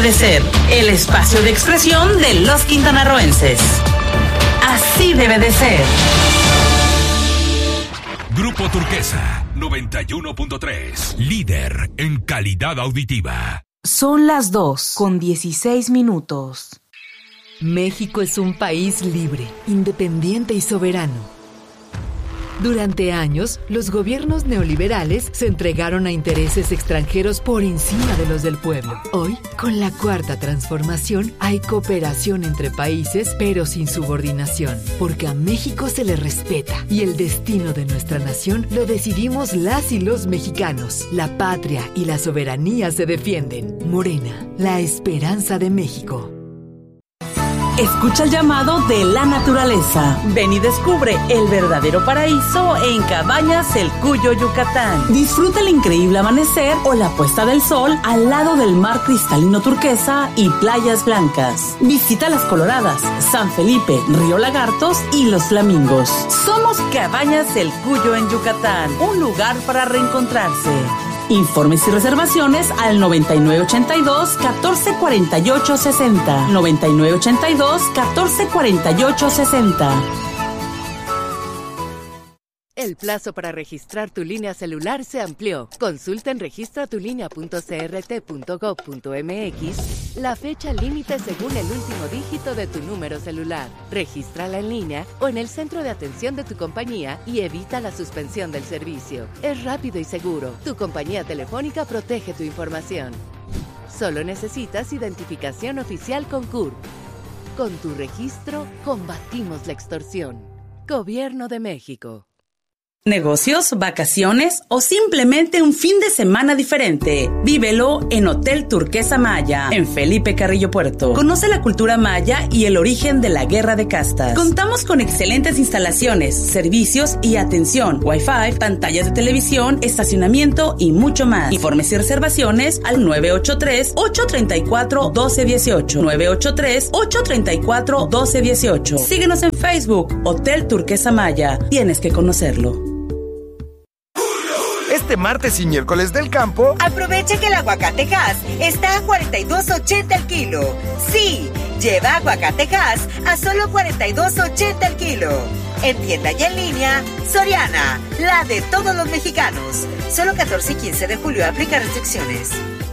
de ser, el espacio de expresión de los quintanarroenses. Así debe de ser. Grupo Turquesa 91.3, líder en calidad auditiva. Son las 2:16. México es un país libre, independiente y soberano. Durante años, los gobiernos neoliberales se entregaron a intereses extranjeros por encima de los del pueblo. Hoy, con la Cuarta Transformación, hay cooperación entre países, pero sin subordinación, porque a México se le respeta y el destino de nuestra nación lo decidimos las y los mexicanos. La patria y la soberanía se defienden. Morena, la esperanza de México. Escucha el llamado de la naturaleza. Ven y descubre el verdadero paraíso en Cabañas El Cuyo, Yucatán. Disfruta el increíble amanecer o la puesta del sol al lado del mar cristalino turquesa y playas blancas. Visita Las Coloradas, San Felipe, Río Lagartos y Los Flamingos. Somos Cabañas El Cuyo en Yucatán, un lugar para reencontrarse. Informes y reservaciones al 9982-1448-60. 9982-1448-60. El plazo para registrar tu línea celular se amplió. Consulta en registratulínea.crt.gov.mx la fecha límite según el último dígito de tu número celular. Regístrala en línea o en el centro de atención de tu compañía y evita la suspensión del servicio. Es rápido y seguro. Tu compañía telefónica protege tu información. Solo necesitas identificación oficial con CURP. Con tu registro, combatimos la extorsión. Gobierno de México. Negocios, vacaciones o simplemente un fin de semana diferente. Vívelo en Hotel Turquesa Maya, en Felipe Carrillo Puerto. Conoce la cultura maya y el origen de la guerra de castas. Contamos con excelentes instalaciones, servicios y atención, Wi-Fi, pantallas de televisión, estacionamiento y mucho más. Informes y reservaciones al 983-834-1218. 983-834-1218. Síguenos en Facebook, Hotel Turquesa Maya. Tienes que conocerlo. Este martes y miércoles del campo, aprovecha que el aguacate Hass está a $42.80 el kilo. Sí, lleva aguacate Hass a solo $42.80 el kilo. En tienda y en línea, Soriana, la de todos los mexicanos. Solo 14 y 15 de julio aplica restricciones.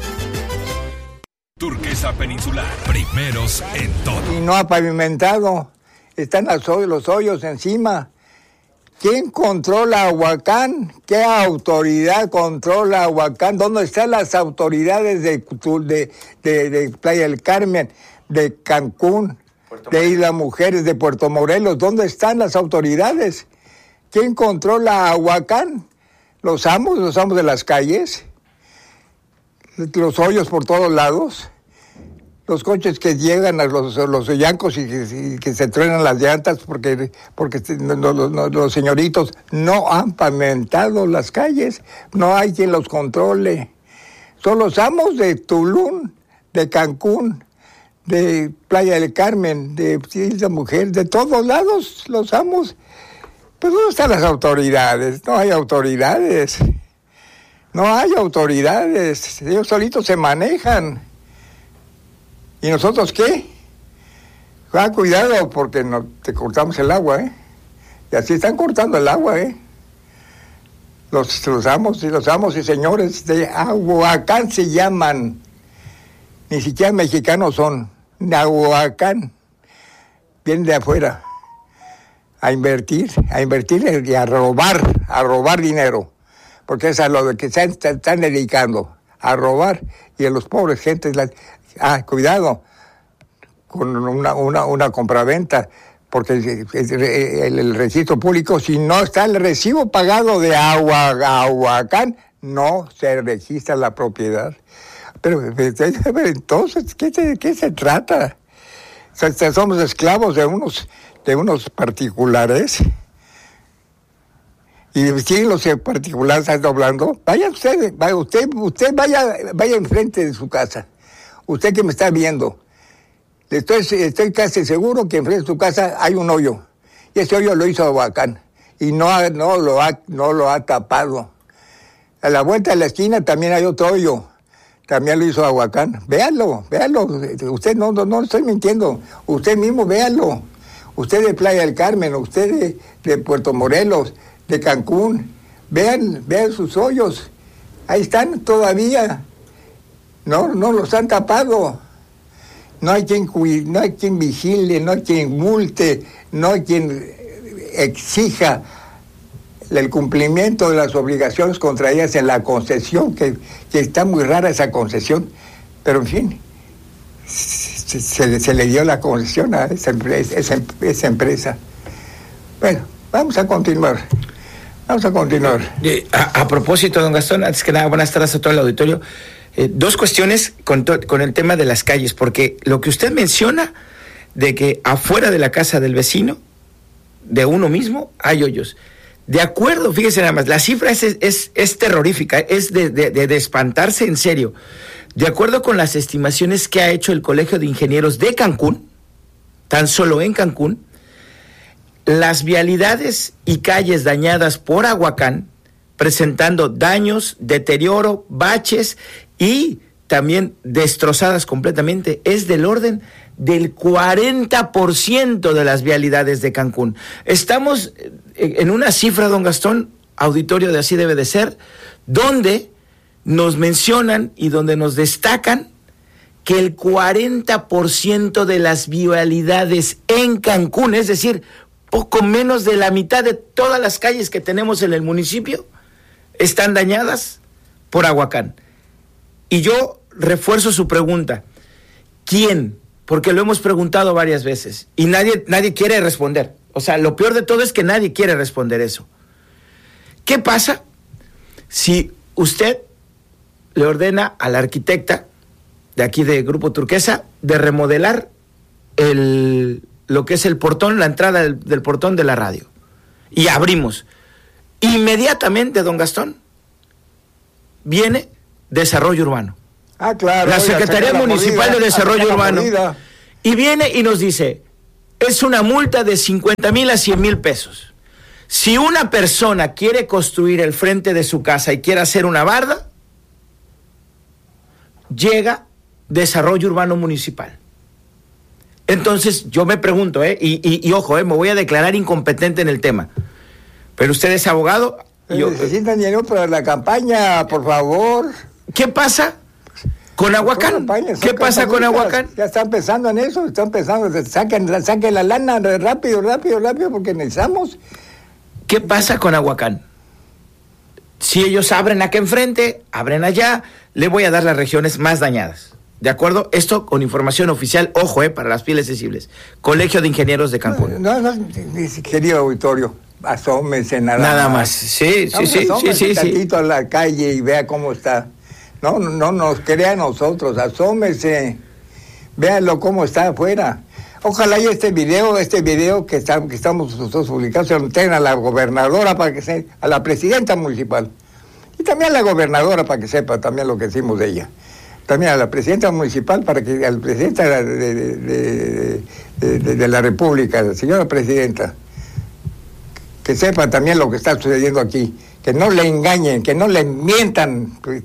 Turquesa Peninsular, primeros en todo. Y no ha pavimentado, están los hoyos encima. ¿Quién controla Ahuacán? ¿Qué autoridad controla Ahuacán? ¿Dónde están las autoridades de Playa del Carmen, de Cancún, de Isla Mujeres, de Puerto Morelos? ¿Dónde están las autoridades? ¿Quién controla Ahuacán? Los amos de las calles, los hoyos por todos lados, los coches que llegan a los yancos y que se truenan las llantas porque los señoritos no han pavimentado las calles, no hay quien los controle. Son los amos de Tulum, de Cancún, de Playa del Carmen, de Isla Mujer, de todos lados los amos. Pues ¿dónde están las autoridades? No hay autoridades. No hay autoridades. Ellos solitos se manejan. ¿Y nosotros qué? Cuidado porque no te cortamos el agua, ¿eh? Y así están cortando el agua, ¿eh? Los amos y señores de Ahuacán se llaman. Ni siquiera mexicanos son. Ahuacán. Vienen de afuera. A invertir y a robar dinero. Porque eso es a lo que se están dedicando. A robar. Y a los pobres gentes... cuidado con una compraventa, porque el registro público, si no está el recibo pagado de Ahuacán, no se registra la propiedad. Pero entonces, ¿qué se trata? Somos esclavos de unos particulares. Y si los particulares están doblando, vaya usted vaya enfrente de su casa. Usted que me está viendo, estoy casi seguro que enfrente de su casa hay un hoyo. Y ese hoyo lo hizo Ahuacán. Y no lo ha tapado. A la vuelta de la esquina también hay otro hoyo. también lo hizo Ahuacán. Véanlo. Usted no estoy mintiendo. Usted mismo véanlo. Usted de Playa del Carmen, usted de Puerto Morelos, de Cancún. Vean sus hoyos. Ahí están todavía. No los han tapado. No hay quien vigile, no hay quien multe, no hay quien exija el cumplimiento de las obligaciones contraídas en la concesión, que está muy rara esa concesión, pero en fin, se le dio la concesión a esa empresa. Bueno, vamos a continuar. A propósito, don Gastón, antes que nada, buenas tardes a todo el auditorio. Dos cuestiones con el tema de las calles, porque lo que usted menciona de que afuera de la casa del vecino, de uno mismo, hay hoyos. De acuerdo, fíjese nada más, la cifra es terrorífica, es de espantarse en serio. De acuerdo con las estimaciones que ha hecho el Colegio de Ingenieros de Cancún, tan solo en Cancún, las vialidades y calles dañadas por Ahuacán, presentando daños, deterioro, baches y también destrozadas completamente, es del orden del 40% de las vialidades de Cancún. Estamos en una cifra, don Gastón, auditorio de Así Debe de Ser, donde nos mencionan y donde nos destacan que el 40% de las vialidades en Cancún, es decir, poco menos de la mitad de todas las calles que tenemos en el municipio, están dañadas por Ahuacán. Y yo refuerzo su pregunta. ¿Quién? Porque lo hemos preguntado varias veces y nadie quiere responder. O sea, lo peor de todo es que nadie quiere responder eso. ¿Qué pasa si usted le ordena a la arquitecta de aquí de Grupo Turquesa de remodelar lo que es el portón, la entrada del portón de la radio? Y abrimos. Inmediatamente, don Gastón, viene Desarrollo Urbano. Ah, claro. La Secretaría Municipal de Desarrollo Urbano. Y viene y nos dice, es una multa de 50,000 a 100,000 pesos. Si una persona quiere construir el frente de su casa y quiere hacer una barda, llega Desarrollo Urbano Municipal. Entonces, yo me pregunto, y ojo, me voy a declarar incompetente en el tema. Pero usted es abogado. Necesitan dinero para la campaña, por favor. ¿Qué pasa con Ahuacán? ¿Qué pasa con Ahuacán? Ya están pensando en eso, saquen la lana rápido, porque necesitamos. ¿Qué pasa con Ahuacán? Si ellos abren acá enfrente, abren allá, le voy a dar las regiones más dañadas. ¿De acuerdo? Esto con información oficial, ojo, para las pieles sensibles. Colegio de Ingenieros de Cancún. No, querido auditorio, asómese nada más. Sí. Tantito a la calle y vea cómo está. No nos crea a nosotros, asómese, véanlo cómo está afuera. Ojalá y este video que estamos nosotros publicando se lo entreguen a la gobernadora a la presidenta municipal y también a la gobernadora para que sepa también lo que decimos de ella. También a la presidenta municipal al presidente de la República, la señora presidenta, que sepa también lo que está sucediendo aquí, que no le engañen, que no le mientan, pues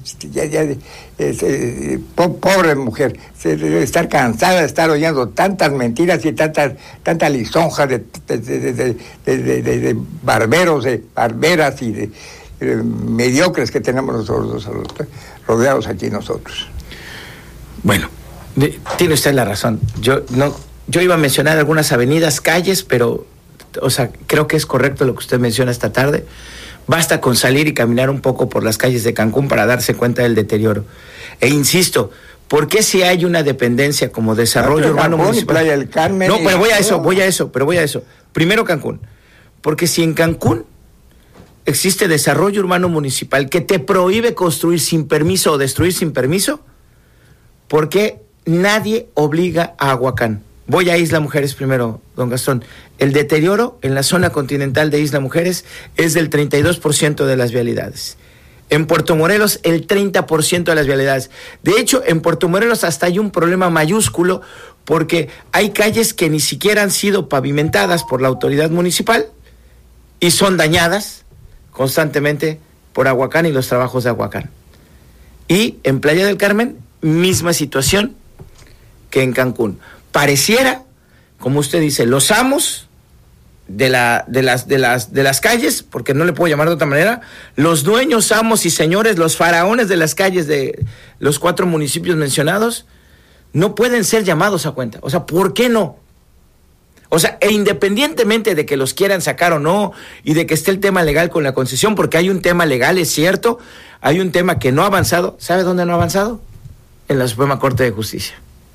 pobre mujer, se debe estar cansada de estar oyendo tantas mentiras y tanta lisonja de barberos, de barberas y de mediocres que tenemos nosotros rodeados aquí nosotros. Bueno, tiene usted la razón. Yo iba a mencionar algunas avenidas, calles, pero creo que es correcto lo que usted menciona esta tarde. Basta con salir y caminar un poco por las calles de Cancún para darse cuenta del deterioro. E insisto, ¿por qué si hay una dependencia como Desarrollo Urbano Municipal? Playa del Carmen. No, pero voy a eso. Primero Cancún. Porque si en Cancún existe Desarrollo Urbano Municipal que te prohíbe construir sin permiso o destruir sin permiso, ¿por qué nadie obliga a Ahuacán? Voy a Isla Mujeres primero, don Gastón. El deterioro en la zona continental de Isla Mujeres es del 32% de las vialidades. En Puerto Morelos, el 30% de las vialidades. De hecho, en Puerto Morelos hasta hay un problema mayúsculo porque hay calles que ni siquiera han sido pavimentadas por la autoridad municipal y son dañadas constantemente por Ahuacán y los trabajos de Ahuacán. Y en Playa del Carmen, misma situación que en Cancún. Pareciera, como usted dice, los amos de las calles, porque no le puedo llamar de otra manera, los dueños, amos y señores, los faraones de las calles de los 4 municipios mencionados, no pueden ser llamados a cuenta. O sea, ¿por qué no? O sea, e independientemente de que los quieran sacar o no, y de que esté el tema legal con la concesión, porque hay un tema legal, es cierto, hay un tema que no ha avanzado. ¿Sabe dónde no ha avanzado? En la Suprema Corte de Justicia.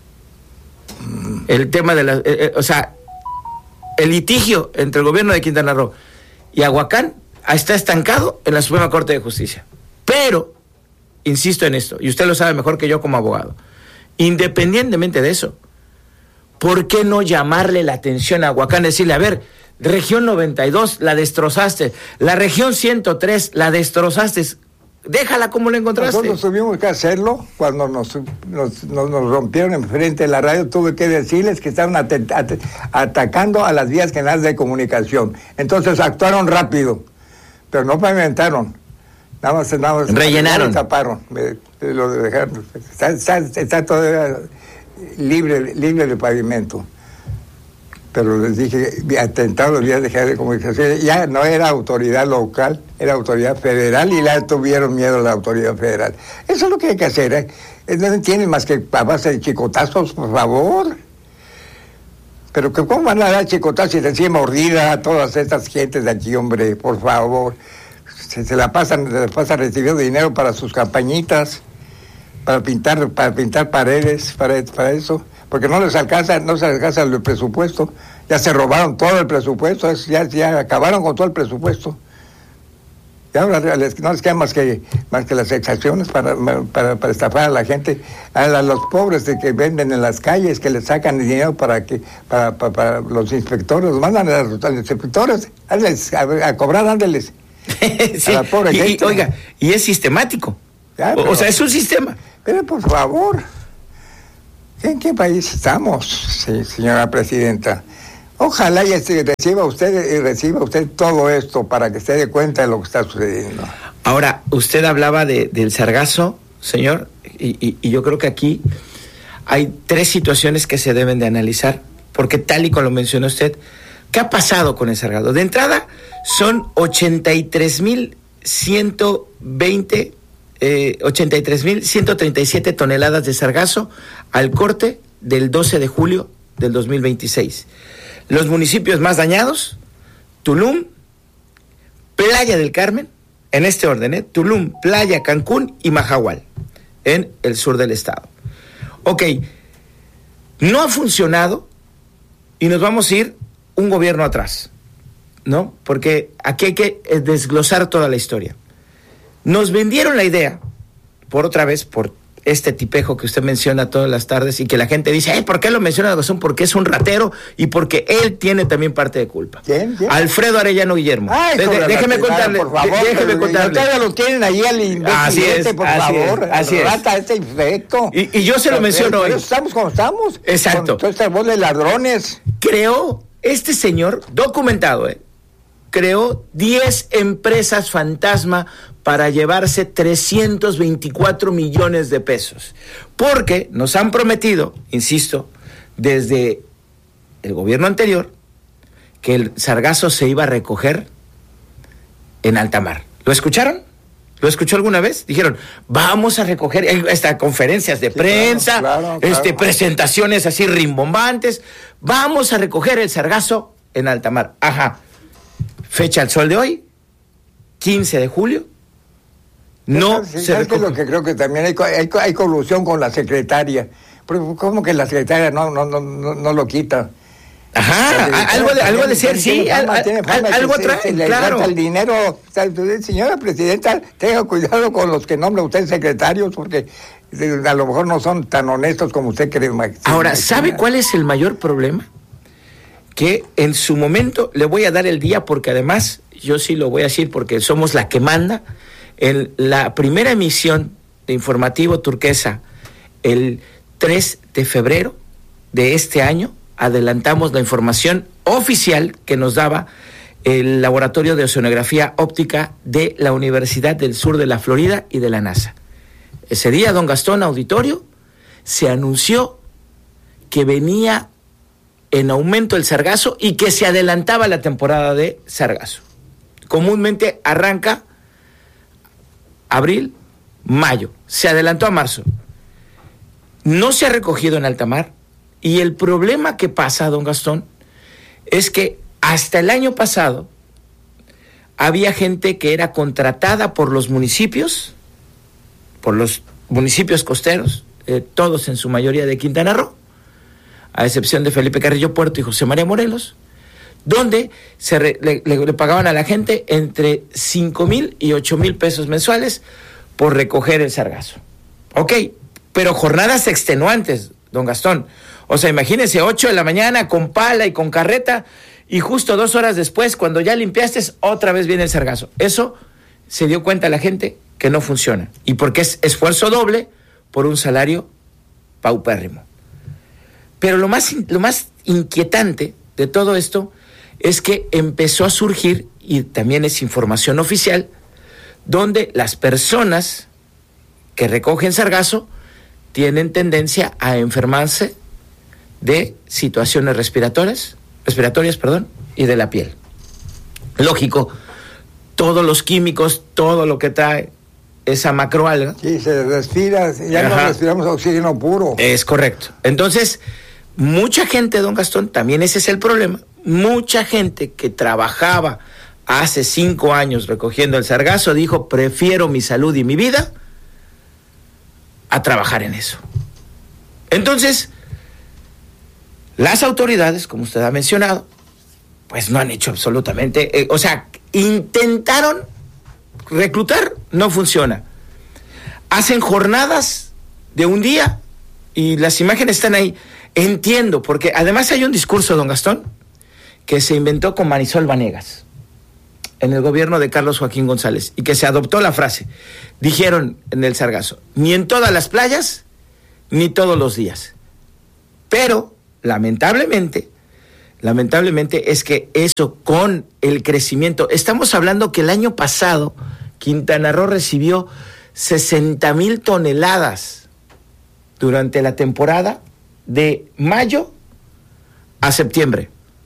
El tema de el litigio entre el gobierno de Quintana Roo y Aguacán está estancado en la Suprema Corte de Justicia. Pero, insisto en esto, y usted lo sabe mejor que yo como abogado, independientemente de eso, ¿por qué no llamarle la atención a Aguacán? Decirle, a ver, región 92 la destrozaste, la región 103 la destrozaste, déjala como la encontraste. Nosotros tuvimos que hacerlo cuando nos rompieron enfrente de la radio. Tuve que decirles que estaban atacando a las vías canales de comunicación. Entonces actuaron rápido, pero no pavimentaron. Nada más rellenaron. Taparon. Lo dejaron. Está todavía libre de pavimento. Pero les dije, atentado a vías de comunicación, ya no era autoridad local, era autoridad federal, y ya tuvieron miedo a la autoridad federal. Eso es lo que hay que hacer, ¿eh? No tienen más que a base de chicotazos, por favor. Pero que ¿cómo van a dar chicotazos y decir mordida a todas estas gentes de aquí, hombre? Por favor. Se la pasan recibiendo dinero para sus campañitas, para pintar paredes, para eso. Porque no se alcanza el presupuesto. Ya se robaron todo el presupuesto, ya acabaron con todo el presupuesto. Y ahora no les queda más que las exacciones para estafar a la gente, a los pobres de que venden en las calles, que les sacan dinero para los inspectores, los mandan a los inspectores a cobrar, ándeles. Sí, a la pobre gente. Oiga, y es sistemático. Ya, o sea, es un sistema. Pero por favor, ¿en qué país estamos, señora presidenta? Ojalá reciba usted todo esto para que se dé cuenta de lo que está sucediendo. Ahora, usted hablaba del sargazo, señor, y yo creo que aquí hay 3 situaciones que se deben de analizar, porque tal y como lo mencionó usted, ¿qué ha pasado con el sargazo? De entrada, son 83,137 toneladas de sargazo al corte del 12 de julio del 2026. Los municipios más dañados: Tulum, Playa del Carmen, en este orden, Tulum, Playa, Cancún y Mahahual, en el sur del estado. Ok, no ha funcionado y nos vamos a ir un gobierno atrás, ¿no? Porque aquí hay que desglosar toda la historia. Nos vendieron la idea, por este tipejo que usted menciona todas las tardes y que la gente dice, ¿por qué lo menciona de razón? Porque es un ratero y porque él tiene también parte de culpa. ¿Quién? Alfredo Arellano Guillermo. Déjeme contarle. Por favor, déjeme contarle. Ustedes lo tienen ahí al investigador, por favor. Así es. Rata este infecto. Y yo se lo menciono hoy. Estamos como estamos. Exacto. Con toda esta bola de ladrones. Creó este señor, documentado, creó 10 empresas fantasma para llevarse 324 millones de pesos. Porque nos han prometido, insisto, desde el gobierno anterior, que el sargazo se iba a recoger en alta mar. ¿Lo escucharon? ¿Lo escuchó alguna vez? Dijeron, vamos a recoger conferencias de prensa, claro. Presentaciones así rimbombantes, vamos a recoger el sargazo en alta mar. Ajá. Fecha al sol de hoy, 15 de julio. No se recoge. Es lo que creo que también hay colusión con la secretaria. Pero ¿cómo que la secretaria no lo quita? Ajá, algo de ser, sí, algo trae, claro. El dinero, señora presidenta, tenga cuidado con los que nombra usted secretarios, porque a lo mejor no son tan honestos como usted cree. Ahora, ¿sabe cuál es el mayor problema? Que en su momento, le voy a dar el día, porque además, yo sí lo voy a decir porque somos la que manda, en la primera emisión de Informativo Turquesa, el 3 de febrero de este año, adelantamos la información oficial que nos daba el Laboratorio de Oceanografía Óptica de la Universidad del Sur de la Florida y de la NASA. ese día, don Gastón, auditorio, se anunció que venía en aumento el sargazo y que se adelantaba la temporada de sargazo. Comúnmente arranca abril, mayo, se adelantó a marzo. No se ha recogido en alta mar y el problema que pasa, don Gastón, es que hasta el año pasado había gente que era contratada por los municipios costeros, todos en su mayoría de Quintana Roo, a excepción de Felipe Carrillo Puerto y José María Morelos, donde le pagaban a la gente entre 5,000 y 8,000 pesos mensuales por recoger el sargazo. Ok, pero jornadas extenuantes, don Gastón. O sea, imagínense, 8 de la mañana con pala y con carreta, y justo 2 horas después, cuando ya limpiaste, otra vez viene el sargazo. Eso se dio cuenta la gente que no funciona. Y porque es esfuerzo doble por un salario paupérrimo. Pero lo más inquietante de todo esto es que empezó a surgir, y también es información oficial, donde las personas que recogen sargazo tienen tendencia a enfermarse de situaciones respiratorias, y de la piel. Lógico, todos los químicos, todo lo que trae esa macroalga. Sí, se respira, ya no respiramos oxígeno puro. Es correcto. Entonces, mucha gente, don Gastón, también ese es el problema, mucha gente que trabajaba hace 5 años recogiendo el sargazo dijo, prefiero mi salud y mi vida a trabajar en eso. Entonces, las autoridades, como usted ha mencionado, pues no han hecho absolutamente, intentaron reclutar, no funciona. Hacen jornadas de un día y las imágenes están ahí. Entiendo, porque además hay un discurso, don Gastón, que se inventó con Marisol Vanegas en el gobierno de Carlos Joaquín González y que se adoptó la frase. Dijeron en el sargazo, ni en todas las playas, ni todos los días. Pero, lamentablemente es que eso con el crecimiento, estamos hablando que el año pasado Quintana Roo recibió 60,000 toneladas durante la temporada de mayo a septiembre.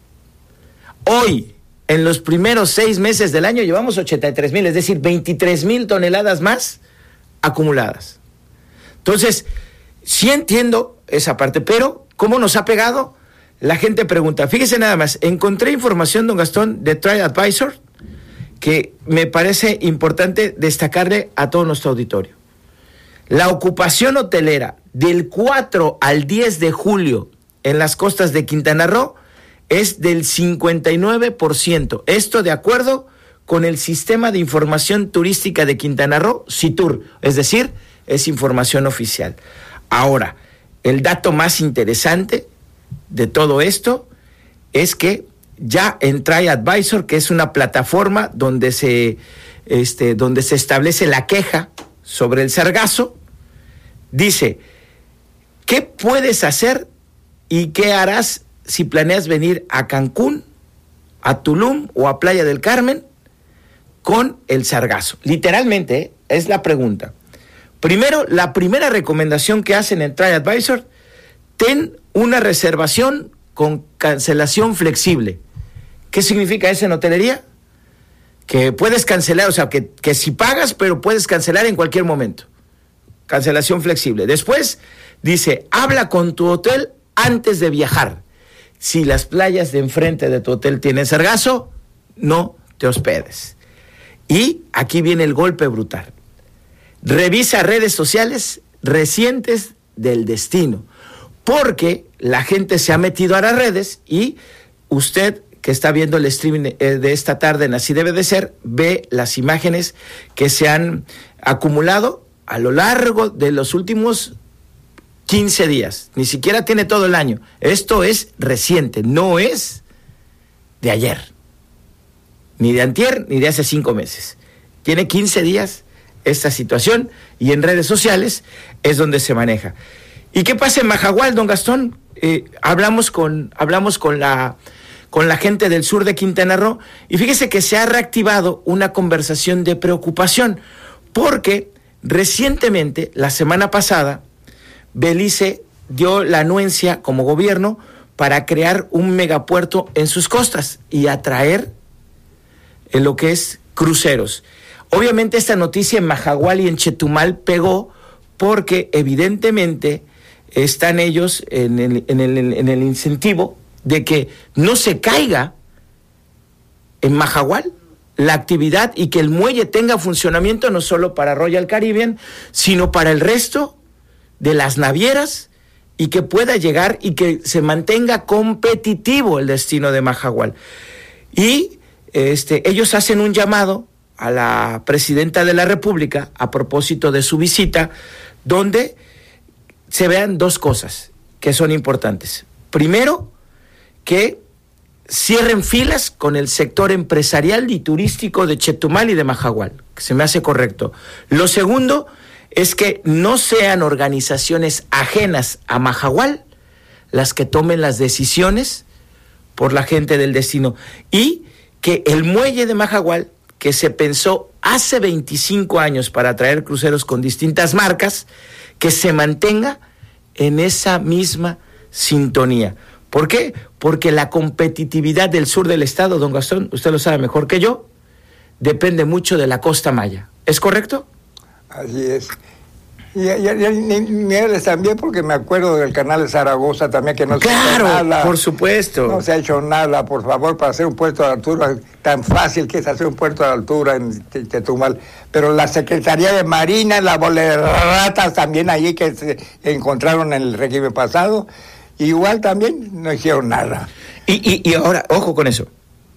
Hoy, en los primeros 6 meses del año, llevamos 83,000, es decir, 23,000 toneladas más acumuladas. Entonces, sí entiendo esa parte, pero ¿cómo nos ha pegado? La gente pregunta. Fíjese nada más, encontré información, don Gastón, de TripAdvisor, que me parece importante destacarle a todo nuestro auditorio. La ocupación hotelera del 4 al 10 de julio en las costas de Quintana Roo es del 59%. Esto de acuerdo con el Sistema de Información Turística de Quintana Roo, SITUR, es decir, es información oficial. Ahora, el dato más interesante de todo esto es que ya en TripAdvisor, que es una plataforma donde se establece la queja sobre el sargazo, dice, ¿qué puedes hacer y qué harás si planeas venir a Cancún, a Tulum o a Playa del Carmen con el sargazo? Literalmente, es la pregunta. Primero, la primera recomendación que hacen en TripAdvisor, ten una reservación con cancelación flexible. ¿Qué significa eso en hotelería? Que puedes cancelar, o sea, que si pagas, pero puedes cancelar en cualquier momento. Cancelación flexible. Después dice, habla con tu hotel antes de viajar. Si las playas de enfrente de tu hotel tienen sargazo, no te hospedes. Y aquí viene el golpe brutal. Revisa redes sociales recientes del destino, porque la gente se ha metido a las redes y usted que está viendo el streaming de esta tarde en Así Debe de Ser, ve las imágenes que se han acumulado a lo largo de los últimos 15 días. Ni siquiera tiene todo el año. Esto es reciente, no es de ayer, ni de antier, ni de hace 5 meses. Tiene 15 días esta situación y en redes sociales es donde se maneja. ¿Y qué pasa en Majahual, don Gastón? Hablamos con la gente del sur de Quintana Roo y fíjese que se ha reactivado una conversación de preocupación porque Recientemente, la semana pasada, Belice dio la anuencia como gobierno para crear un megapuerto en sus costas y atraer en lo que es cruceros. Obviamente esta noticia en Majagual y en Chetumal pegó porque evidentemente están ellos en el incentivo de que no se caiga en Majagual la actividad y que el muelle tenga funcionamiento no solo para Royal Caribbean, sino para el resto de las navieras y que pueda llegar y que se mantenga competitivo el destino de Majagual. Y ellos hacen un llamado a la presidenta de la República a propósito de su visita, donde se vean dos cosas que son importantes. Primero, que cierren filas con el sector empresarial y turístico de Chetumal y de Majagual, que se me hace correcto. Lo segundo es que no sean organizaciones ajenas a Majagual las que tomen las decisiones por la gente del destino, y que el muelle de Majagual, que se pensó hace 25 años para atraer cruceros con distintas marcas, que se mantenga en esa misma sintonía. ¿Por qué? Porque la competitividad del sur del estado, don Gastón, usted lo sabe mejor que yo, depende mucho de la costa maya. ¿Es correcto? Así es. Y ni eres también, porque me acuerdo del canal de Zaragoza también, que no se ha hecho nada. Claro, por supuesto. No se ha hecho nada, por favor, para hacer un puerto de altura, tan fácil que es hacer un puerto de altura en Chetumal. Pero la Secretaría de Marina, la bola de ratas también allí que se encontraron en el régimen pasado, igual también no hicieron nada. Y ahora, ojo con eso,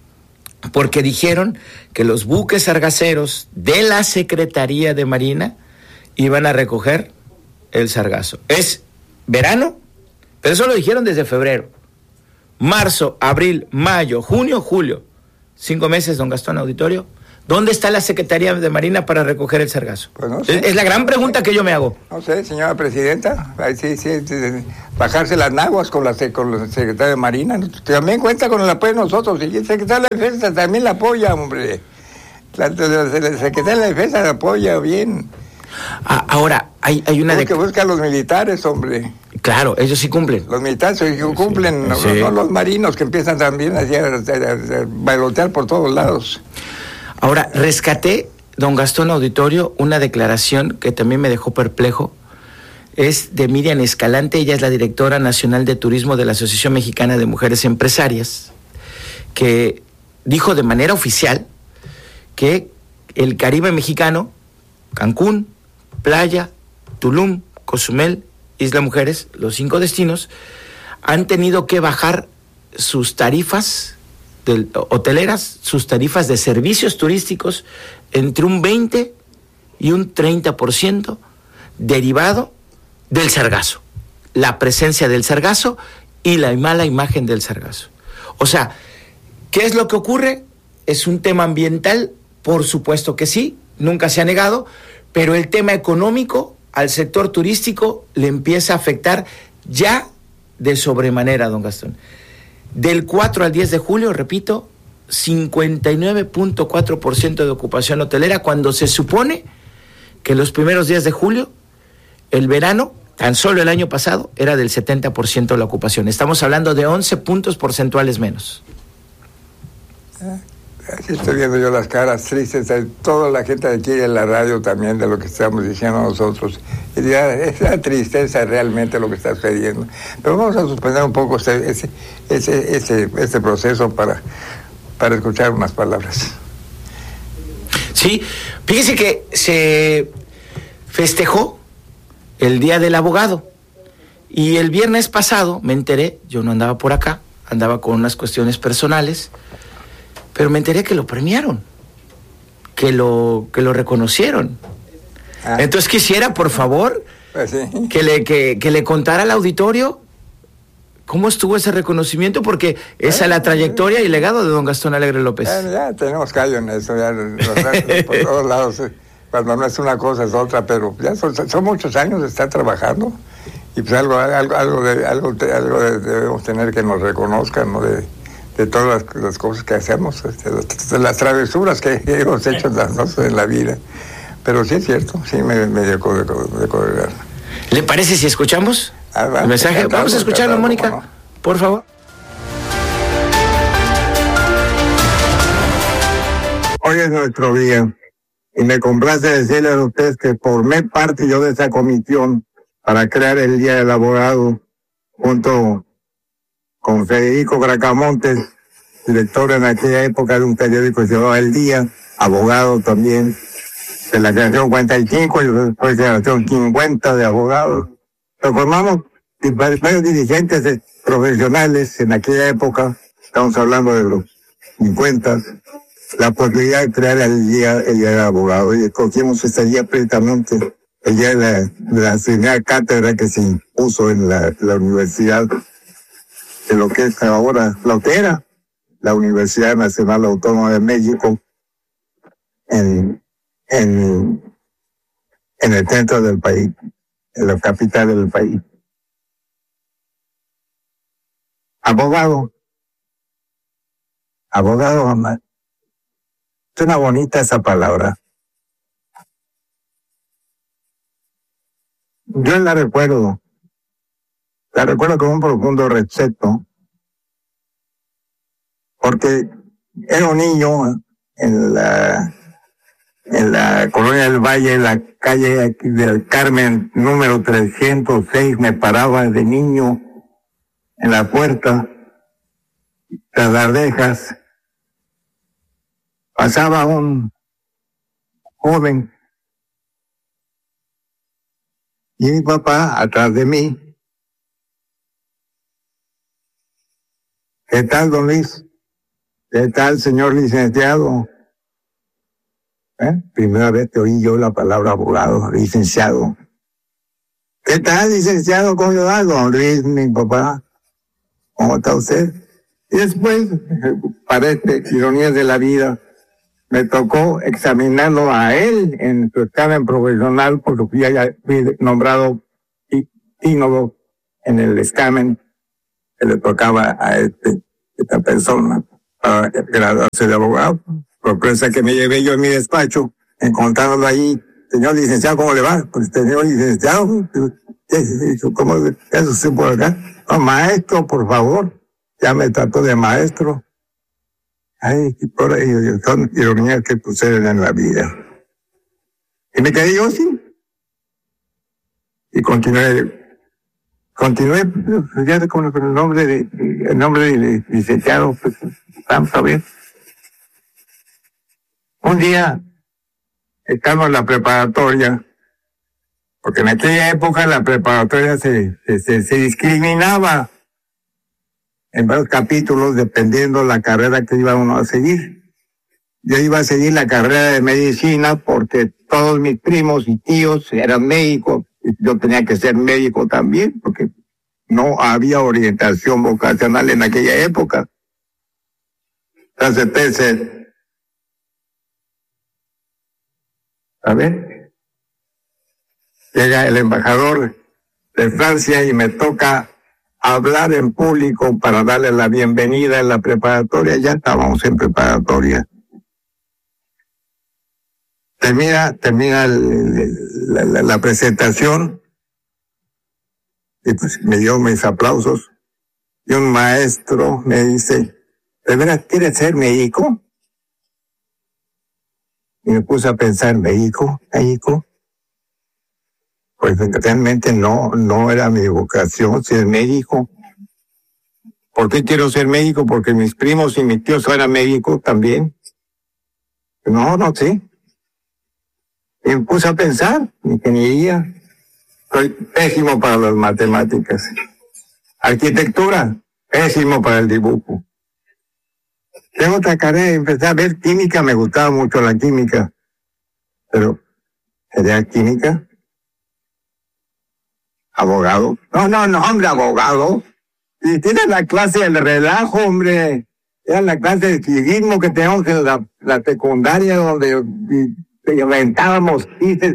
porque dijeron que los buques sargaceros de la Secretaría de Marina iban a recoger el sargazo. Es verano, pero eso lo dijeron desde febrero. Marzo, abril, mayo, junio, julio. 5 meses, don Gastón Auditorio. ¿Dónde está la Secretaría de Marina para recoger el sargazo? Pues no sé. Es la gran pregunta que yo me hago. No sé, señora presidenta. Ahí sí, bajarse las naguas con la Secretaría de Marina. También cuenta con el apoyo de nosotros. Y el Secretario de Defensa también la apoya, hombre. La Secretaría de Defensa la apoya bien. Ahora, hay una... que busca a los militares, hombre. Claro, ellos sí cumplen. Los militares cumplen, sí. No los marinos que empiezan también a bailotear por todos lados. Ahora, rescaté, don Gastón Auditorio, una declaración que también me dejó perplejo. Es de Miriam Escalante, ella es la directora nacional de turismo de la Asociación Mexicana de Mujeres Empresarias, que dijo de manera oficial que el Caribe mexicano, Cancún, Playa, Tulum, Cozumel, Isla Mujeres, los 5 destinos, han tenido que bajar sus tarifas hoteleras, sus tarifas de servicios turísticos entre un 20 y un 30% derivado del sargazo, la presencia del sargazo y la mala imagen del sargazo. O sea, ¿qué es lo que ocurre? ¿Es un tema ambiental? Por supuesto que sí, nunca se ha negado, pero el tema económico al sector turístico le empieza a afectar ya de sobremanera, don Gastón. Del 4 al 10 de julio, repito, 59.4% de ocupación hotelera, cuando se supone que los primeros días de julio, el verano, tan solo el año pasado, era del 70% de la ocupación. Estamos hablando de 11 puntos porcentuales menos. Aquí estoy viendo yo las caras tristes de toda la gente de aquí en la radio también, de lo que estamos diciendo nosotros. Y ya, es la tristeza realmente lo que está sucediendo. Pero vamos a suspender un poco este proceso para escuchar unas palabras. Sí, fíjese que se festejó el Día del Abogado. Y el viernes pasado me enteré, yo no andaba por acá, andaba con unas cuestiones personales, pero me enteré que lo premiaron, que lo reconocieron. Entonces quisiera, por favor, pues sí, que le contara al auditorio cómo estuvo ese reconocimiento, porque esa es la trayectoria y legado de don Gastón Alegre López. Ya tenemos callo en eso, ya por todos lados, cuando no es una cosa es otra, pero ya son muchos años de estar trabajando, y pues algo debemos tener que nos reconozcan, ¿no? De todas las cosas que hacemos, de las travesuras que hemos hecho en la vida. Pero sí es cierto, sí me dejó de colgar. ¿Le parece si escuchamos el mensaje? Vamos a escucharlo, Mónica, no, por favor. Hoy es nuestro día y me complace decirles a ustedes que formé parte yo de esa comisión para crear el Día del Abogado junto con Federico Bracamontes, director en aquella época de un periódico que se llamaba El Día, abogado también de la generación 45 y después de la generación 50 de abogados. Lo formamos varios dirigentes profesionales en aquella época, estamos hablando de los 50, la posibilidad de crear el día del abogado. Y escogimos ese día precisamente, el día de la primera cátedra que se impuso en la universidad, de lo que es ahora, lo que era la Universidad Nacional Autónoma de México, en el centro del país, en la capital del país. Abogado, mamá. Suena bonita esa palabra. Yo la recuerdo con un profundo respeto, porque era un niño en la Colonia del Valle, en la calle del Carmen, número 306, me paraba de niño en la puerta, tras las rejas, pasaba un joven y mi papá atrás de mí. ¿Qué tal, don Luis? ¿Qué tal, señor licenciado? Primera vez que oí yo la palabra abogado, licenciado. ¿Qué tal, licenciado? ¿Cómo va, don Luis, mi papá? ¿Cómo está usted? Y después, parece ironías de la vida, me tocó examinarlo a él en su examen profesional, porque fui nombrado ínolo en el examen que le tocaba a esta persona para graduarse de abogado. Sorpresa que me llevé yo en mi despacho, encontrándolo ahí. Señor licenciado, ¿cómo le va? Pues, señor licenciado, ¿cómo es usted por acá? No, maestro, por favor. Ya me trató de maestro. Ay, son ironías que suceden en la vida. Y me quedé yo así. Y continué ya con el nombre de licenciado, pues, está bien. Un día, estamos en la preparatoria, porque en aquella época la preparatoria se discriminaba en varios capítulos dependiendo la carrera que iba uno a seguir. Yo iba a seguir la carrera de medicina porque todos mis primos y tíos eran médicos. Yo tenía que ser médico también porque no había orientación vocacional en aquella época. Entonces, a ver, llega el embajador de Francia y me toca hablar en público para darle la bienvenida en la preparatoria. Ya estábamos en preparatoria. Termina la presentación y pues me dio mis aplausos y un maestro me dice, ¿de veras quieres ser médico? Y me puse a pensar, ¿médico? Pues realmente no era mi vocación ser médico. ¿Por qué quiero ser médico? Porque mis primos y mis tíos eran médicos también. No sé. Y me puse a pensar, ingeniería. Soy pésimo para las matemáticas. Arquitectura, pésimo para el dibujo. Tengo otra carrera, empecé a ver química, me gustaba mucho la química. Pero, ¿sería química? ¿Abogado? No, hombre, abogado. Y tienes la clase del relajo, hombre. Era la clase de civismo que teníamos en la secundaria, donde inventábamos quises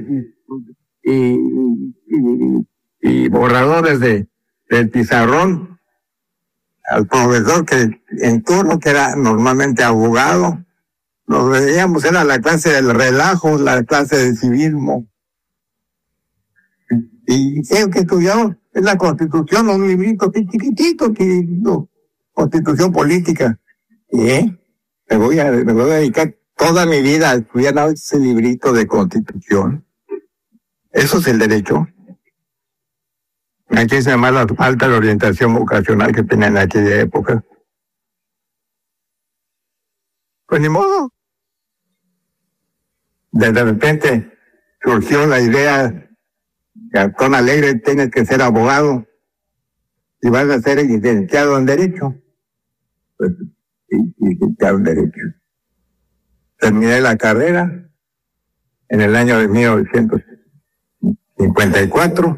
y borradores del pizarrón al profesor que en turno, que era normalmente abogado, nos veíamos, era la clase del relajo, la clase del civismo. Y creo que estudiamos es la Constitución, un librito chiquitito, Constitución política. Y me voy a dedicar toda mi vida a estudiar ese librito de Constitución. Eso es el derecho. Aquí se llama la falta de orientación vocacional que tenían en aquella época. Pues ni modo. De repente surgió la idea que Antón Alegre tienes que ser abogado y vas a ser licenciado en Derecho. Pues, licenciado en Derecho. Terminé la carrera en el año de 1954.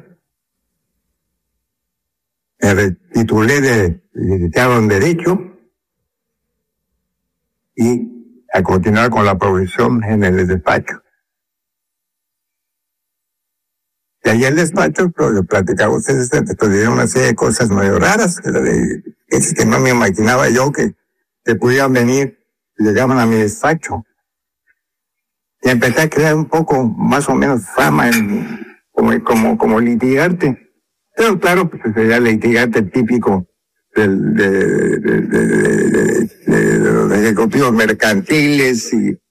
Me titulé de licenciado en Derecho y a continuar con la profesión en el despacho. Y ahí el despacho, lo platicaba ustedes, estudié una serie de cosas muy raras, es que no me imaginaba yo que pudieran venir, llegaban a mi despacho. Y empecé a crear un poco, más o menos, fama como litigante. Pero claro, pues sería el litigante típico de los ejecutivos mercantiles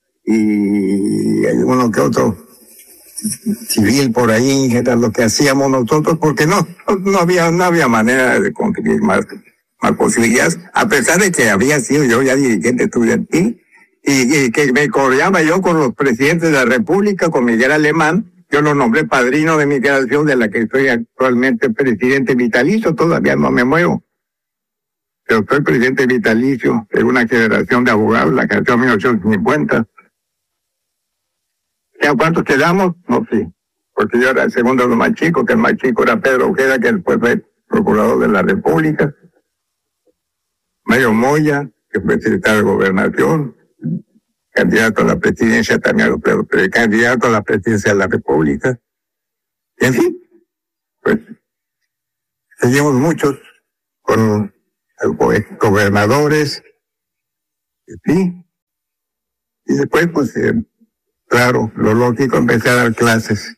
y uno que otro civil por ahí, que era lo que hacíamos nosotros, porque no había manera de conseguir más posibilidades, a pesar de que había sido yo ya dirigente estudiantil y que me coreaba yo con los presidentes de la República, con Miguel Alemán. Yo lo nombré padrino de mi generación, de la que soy actualmente presidente vitalicio, todavía no me muevo. Pero soy presidente vitalicio de una generación de abogados, la generación 1850. ¿Y a cuántos quedamos? No sé, porque yo era el segundo de los más chicos, que el más chico era Pedro Ojeda, que después fue procurador de la República. Mario Moya, que fue secretario de Gobernación, candidato a la presidencia también, pero candidato a la presidencia de la República. Y en fin, pues, seguimos muchos con gobernadores, sí. Y después, pues, claro, lo lógico, empecé a dar clases.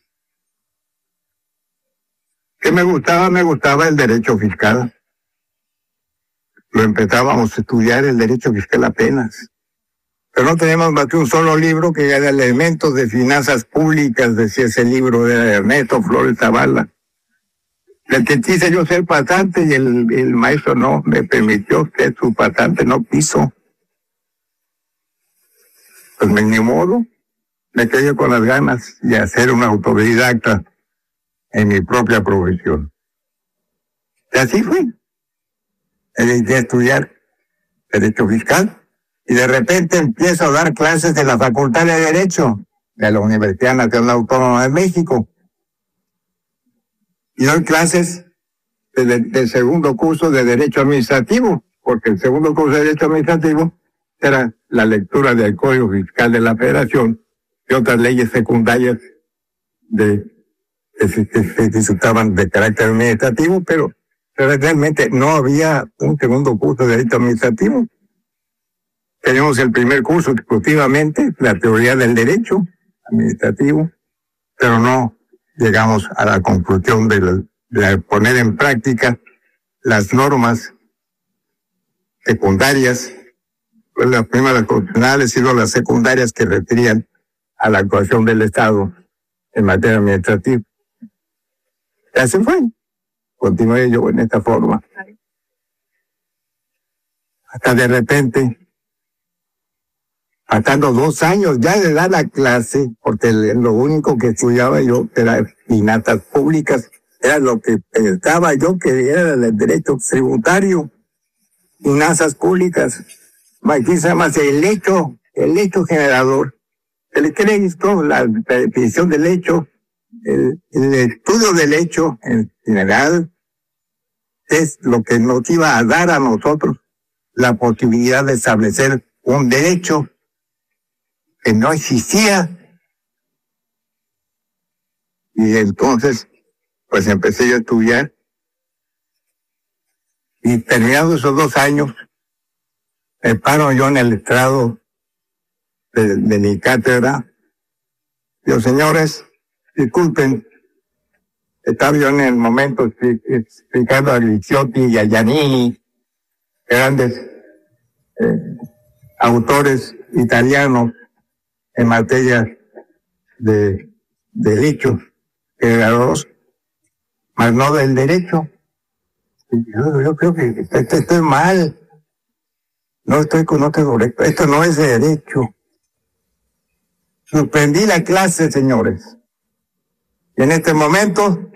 ¿Qué me gustaba? Me gustaba el derecho fiscal. Lo empezábamos a estudiar el derecho fiscal apenas. Pero no tenemos más que un solo libro que era Elementos de Finanzas Públicas, decía ese libro de Ernesto Flores Zavala. El que quise yo ser pasante y el maestro no me permitió que su pasante no quiso. Pues ni modo, me quedé con las ganas de hacer una autodidacta en mi propia profesión. Y así fue. Empecé a estudiar Derecho Fiscal. Y de repente empiezo a dar clases de la Facultad de Derecho de la Universidad Nacional Autónoma de México. Y doy clases del segundo curso de Derecho Administrativo, porque el segundo curso de Derecho Administrativo era la lectura del Código Fiscal de la Federación y otras leyes secundarias que se disfrutaban de carácter administrativo, pero realmente no había un segundo curso de Derecho Administrativo. Tenemos el primer curso exclusivamente, la teoría del derecho administrativo, pero no llegamos a la conclusión de poner en práctica las normas secundarias, pues las primeras constitucionales y luego las secundarias que referían a la actuación del Estado en materia administrativa. Y así fue. Continué yo en esta forma. Hasta de repente, faltando 2 años ya de dar la clase, porque lo único que estudiaba yo era finanzas públicas, era lo que pensaba yo que era el derecho tributario, finanzas públicas, aquí se llama el hecho generador, el crédito, la definición del hecho, el estudio del hecho en general, es lo que nos iba a dar a nosotros la posibilidad de establecer un derecho que no existía. Y entonces, pues empecé yo a estudiar. Y terminados esos 2 años, me paro yo en el estrado de mi cátedra. Digo, señores, disculpen, estaba yo en el momento explicando a Ricciotti y a Giannini, grandes autores italianos en materia de derechos creadores, mas no del derecho. Yo creo que estoy mal. No estoy correcto. Esto no es derecho. Suspendí la clase, señores. Y en este momento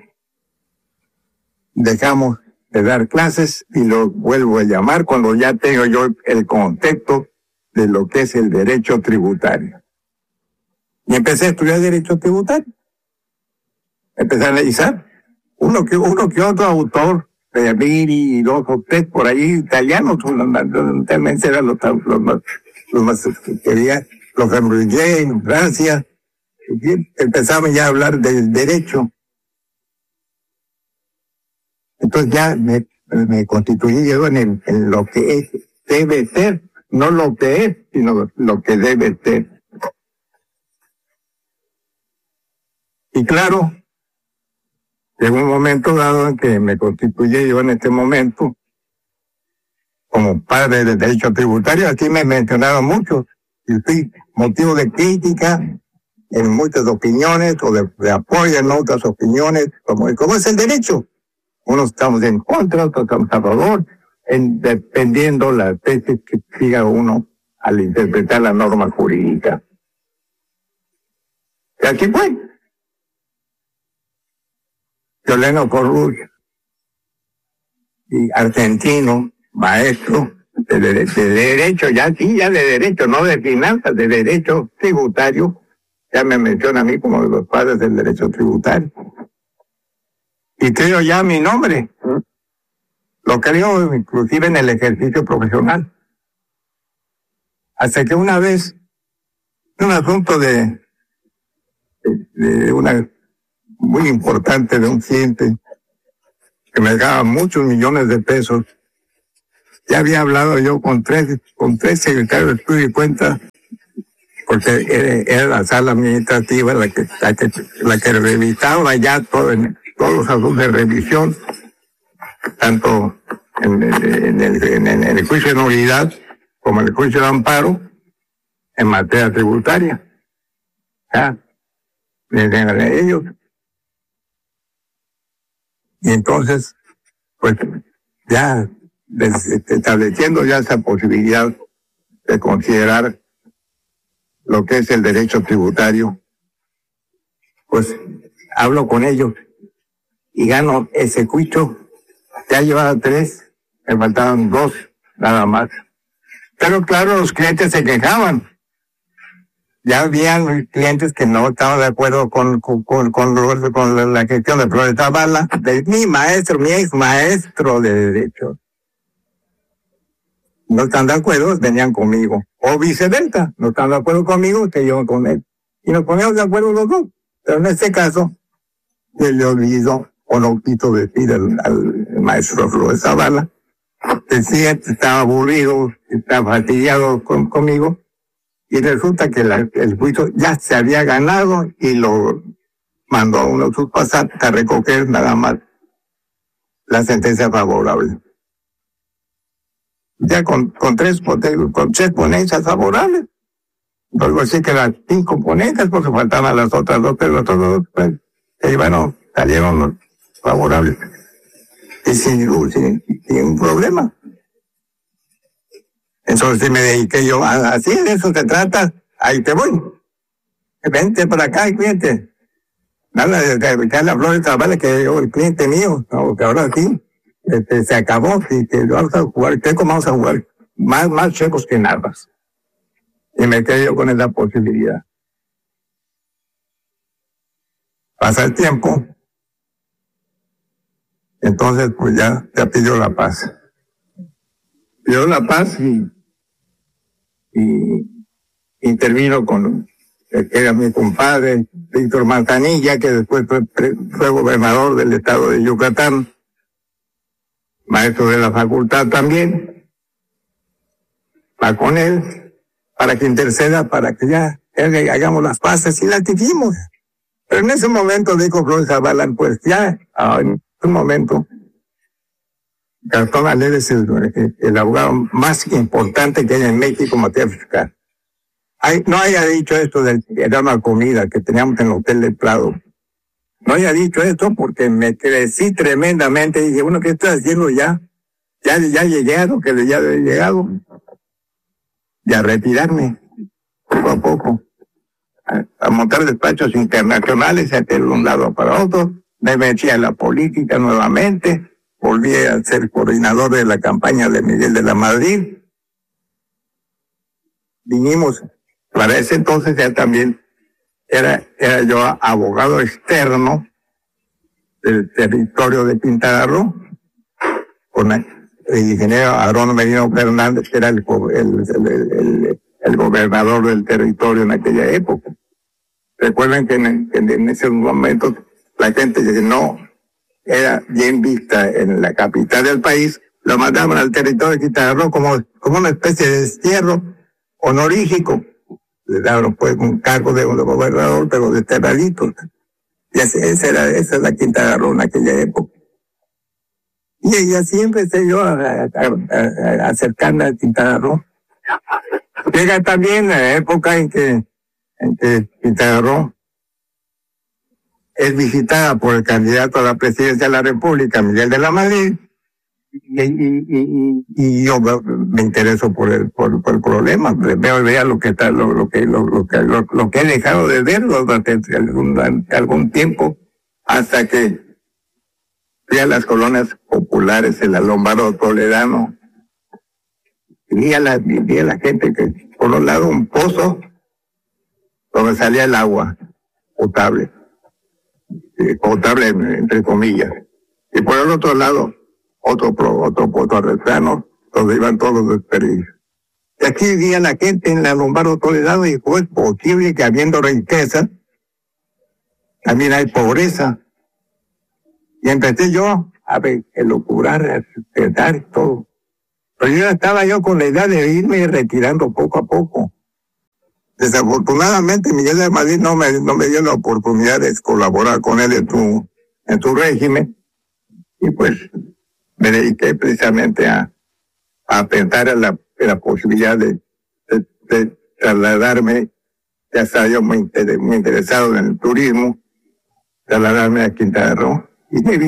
dejamos de dar clases y lo vuelvo a llamar cuando ya tengo yo el contexto de lo que es el derecho tributario. Y empecé a estudiar derecho tributario. Empecé a analizar uno que otro autor, Ferriri y dos o tres por ahí italianos, fundamentalmente eran los más que quería, los Cambridge en Francia. Empezamos ya a hablar del derecho. Entonces ya me constituí yo en lo que debe ser, no lo que es, sino lo que debe ser. Y claro, llegó un momento dado en que me constituí yo en este momento como padre del derecho tributario. Aquí me mencionaron mucho y fui motivo de crítica en muchas opiniones o de apoyo en otras opiniones, como es el derecho. Unos estamos en contra, otros estamos a favor, dependiendo la tesis que siga uno al interpretar la norma jurídica. Y así fue. Violeno Corruzia, y argentino, maestro de derecho, ya de derecho, no de finanzas, de derecho tributario, ya me menciona a mí como de los padres del derecho tributario. Y creo ya mi nombre, lo creo inclusive en el ejercicio profesional. Hasta que una vez, un asunto de una muy importante de un cliente que me daba muchos millones de pesos, ya había hablado yo con tres secretarios de estudio y cuenta, porque era la sala administrativa la que revisaba ya todos los asuntos de revisión, tanto en el juicio de nulidad como en el juicio de amparo en materia tributaria. Ya, de ellos. Y entonces, pues, ya estableciendo ya esa posibilidad de considerar lo que es el derecho tributario, pues hablo con ellos y gano ese juicio. Ya llevaba 3, me faltaban 2 nada más. Pero claro, los clientes se quejaban. Ya habían clientes que no estaban de acuerdo con la gestión del profesor Zavala, de mi ex maestro de derecho. No están de acuerdo, venían conmigo. O viceversa, no están de acuerdo conmigo, que yo con él. Y nos poníamos de acuerdo los dos. Pero en este caso, se le olvidó, o no quiso decir al maestro Flores Zavala, decía, estaba aburrido, estaba fastidiado conmigo. Y resulta que el juicio ya se había ganado y lo mandó a uno de sus pasantes a recoger nada más la sentencia favorable. Ya con 3 ponencias favorables. Luego así que las 5 ponencias, porque faltaban las otras 2, pero los otros 2, pues, y bueno, salieron los favorables. Y sin un problema. Entonces me dediqué yo, así de eso se trata, ahí te voy. Vente para acá y cliente. Nada de evitar la Flores Zavala, que yo, el cliente mío, no, que ahora sí, se acabó, y que vamos a jugar, vamos a jugar más checos que nada. Y me quedé yo con esa posibilidad. Pasa el tiempo, entonces pues ya pidió la paz. Pidió la paz y intervino con que era mi compadre Víctor Manzanilla, que después fue gobernador del estado de Yucatán, maestro de la facultad también. Va con él para que interceda, para que ya hagamos las paces, y las dijimos. Pero en ese momento dijo Flores Zavala, pues ya, en un momento, Gastón Alegre es el abogado más importante que hay en México en materia fiscal. No haya dicho esto era una comida que teníamos en el Hotel del Prado. No haya dicho esto porque me crecí tremendamente. Dije, bueno, ¿qué estoy haciendo ya? Ya llegaron, que ya he llegado. Y a retirarme, poco a poco. A montar despachos internacionales, a ir de un lado para otro. Me metí a la política nuevamente. Volví a ser coordinador de la campaña de Miguel de la Madrid. Vinimos, para ese entonces ya también era yo abogado externo del territorio de Quintana Roo, con el ingeniero Aarón Merino Fernández, que era el gobernador del territorio en aquella época. Recuerden que en ese momento la gente que no era bien vista en la capital del país, lo mandaban al territorio de Quintana Roo como una especie de destierro honorífico. Le daban pues un cargo de gobernador, pero desterradito. Y esa es la Quintana Roo en aquella época. Y así empecé yo a acercarme a Quintana Roo. Llega también la época en que Quintana Roo es visitada por el candidato a la presidencia de la República, Miguel de la Madrid, y yo me intereso por el problema. Veo lo que he dejado de ver durante algún tiempo, hasta que fui a las colonias populares en la Lombardo Toledano. Vi a la gente que, por un lado, un pozo donde salía el agua potable entre comillas, y por el otro lado otro pozo artesano donde iban todos los desperdicios. Y aquí vivía la gente en la Lombardo Toledano, y fue posible que habiendo riqueza también hay pobreza. Y empecé yo a elucubrar, a pensar todo. Pero ya estaba yo con la idea de irme retirando poco a poco. Desafortunadamente Miguel de Madrid no me dio la oportunidad de colaborar con él en su régimen, y pues me dediqué precisamente a pensar en la posibilidad de trasladarme. Ya estaba yo muy interesado en el turismo, trasladarme a Quintana Roo, y